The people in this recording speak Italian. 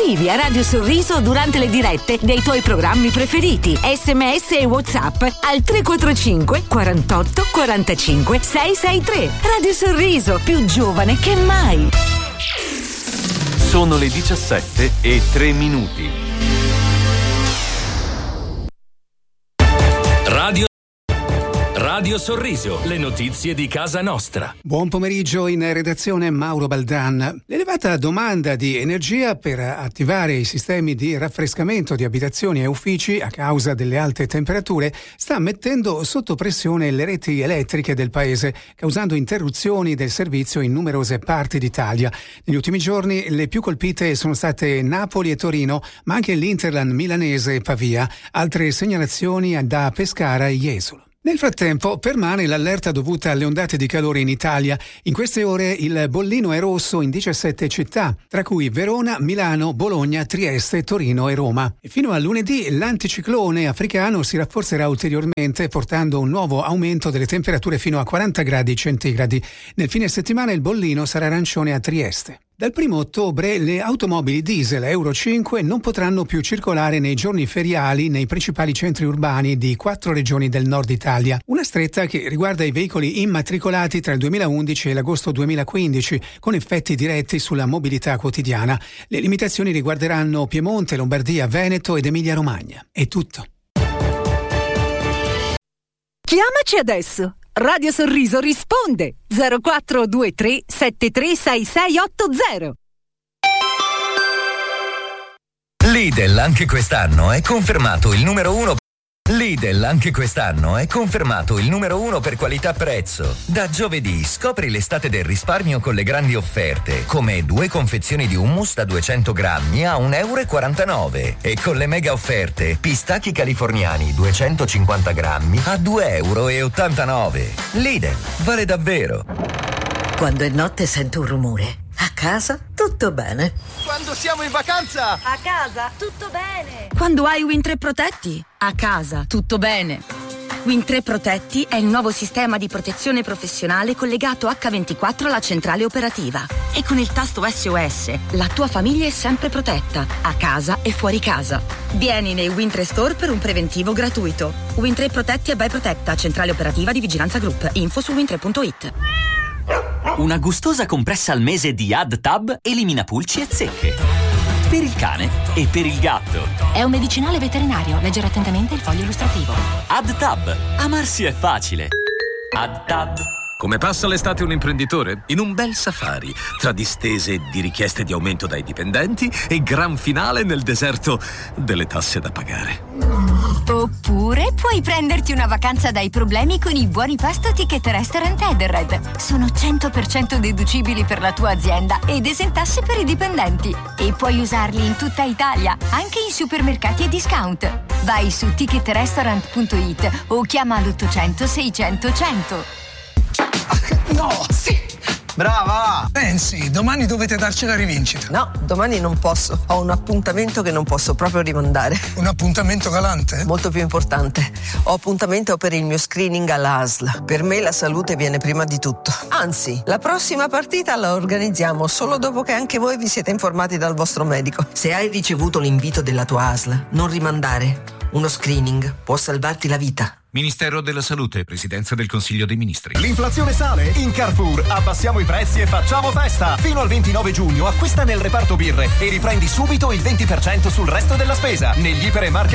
Scrivi a Radio Sorriso durante le dirette dei tuoi programmi preferiti. SMS e WhatsApp al 345 48 45 663. Radio Sorriso, più giovane che mai. Sono le 17:03. Radio Sorriso, le notizie di casa nostra. Buon pomeriggio, in redazione Mauro Baldan. L'elevata domanda di energia per attivare i sistemi di raffrescamento di abitazioni e uffici a causa delle alte temperature sta mettendo sotto pressione le reti elettriche del paese, causando interruzioni del servizio in numerose parti d'Italia. Negli ultimi giorni le più colpite sono state Napoli e Torino, ma anche l'Interland milanese e Pavia. Altre segnalazioni da Pescara e Jesolo. Nel frattempo permane l'allerta dovuta alle ondate di calore in Italia. In queste ore il bollino è rosso in 17 città, tra cui Verona, Milano, Bologna, Trieste, Torino e Roma. E fino a lunedì l'anticiclone africano si rafforzerà ulteriormente, portando un nuovo aumento delle temperature fino a 40 gradi centigradi. Nel fine settimana il bollino sarà arancione a Trieste. Dal 1 ottobre le automobili diesel Euro 5 non potranno più circolare nei giorni feriali nei principali centri urbani di 4 regioni del nord Italia. Una stretta che riguarda i veicoli immatricolati tra il 2011 e l'agosto 2015, con effetti diretti sulla mobilità quotidiana. Le limitazioni riguarderanno Piemonte, Lombardia, Veneto ed Emilia-Romagna. È tutto. Chiamaci adesso. Radio Sorriso risponde 0423 736680. Lidl anche quest'anno è confermato il numero 1. Lidl anche quest'anno è confermato il numero 1 per qualità-prezzo. Da giovedì scopri l'estate del risparmio con le grandi offerte, come 2 confezioni di hummus da 200 grammi a €1,49 e con le mega offerte pistacchi californiani 250 grammi a €2,89. Lidl, vale davvero. Quando è notte sento un rumore. A casa tutto bene. Quando siamo in vacanza! A casa tutto bene. Quando hai Win 3 Protetti? A casa tutto bene. Win 3 Protetti è il nuovo sistema di protezione professionale collegato H24 alla centrale operativa. E con il tasto SOS la tua famiglia è sempre protetta, a casa e fuori casa. Vieni nei Win 3 Store per un preventivo gratuito. Win 3 Protetti e by Protetta, centrale operativa di Vigilanza Group. Info su win3.it. Una gustosa compressa al mese di AdTab elimina pulci e zecche. Per il cane e per il gatto. È un medicinale veterinario. Leggere attentamente il foglio illustrativo. AdTab. Amarsi è facile. AdTab. Come passa l'estate un imprenditore? In un bel safari, tra distese di richieste di aumento dai dipendenti e gran finale nel deserto delle tasse da pagare. Oppure puoi prenderti una vacanza dai problemi con i buoni pasto Ticket Restaurant Edenred. Sono 100% deducibili per la tua azienda ed esentasse per i dipendenti. E puoi usarli in tutta Italia, anche in supermercati e discount. Vai su ticketrestaurant.it o chiama l'800 600 100. No, sì! Brava! Pensi, domani dovete darci la rivincita. No, domani non posso. Ho un appuntamento che non posso proprio rimandare. Un appuntamento galante? Molto più importante. Ho appuntamento per il mio screening alla ASL. Per me la salute viene prima di tutto. Anzi, la prossima partita la organizziamo solo dopo che anche voi vi siete informati dal vostro medico. Se hai ricevuto l'invito della tua ASL, non rimandare. Uno screening può salvarti la vita. Ministero della Salute, Presidenza del Consiglio dei Ministri. L'inflazione sale? In Carrefour abbassiamo i prezzi e facciamo festa. Fino al 29 giugno acquista nel reparto birre e riprendi subito il 20% sul resto della spesa. Negli iper e market